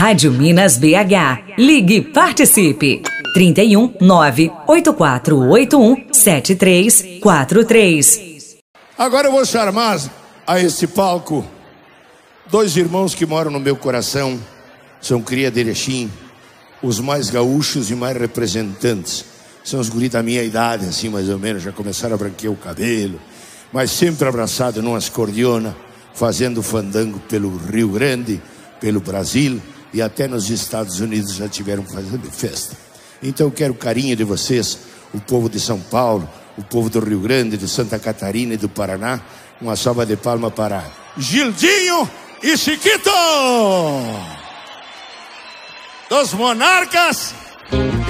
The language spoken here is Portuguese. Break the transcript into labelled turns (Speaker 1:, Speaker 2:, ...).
Speaker 1: Rádio Minas BH. Ligue e participe. 31 98481 7343.
Speaker 2: Agora eu vou chamar a esse palco dois irmãos que moram no meu coração. São cria de Erechim, os mais gaúchos e mais representantes. São os guris da minha idade, assim mais ou menos. Já começaram a branquear o cabelo, mas sempre abraçado numa acordeona, fazendo fandango pelo Rio Grande, pelo Brasil e até nos Estados Unidos já tiveram fazendo festa. Então eu quero o carinho de vocês, o povo de São Paulo, o povo do Rio Grande, de Santa Catarina e do Paraná. Uma salva de palma para Gildinho e Chiquito, dos Monarcas.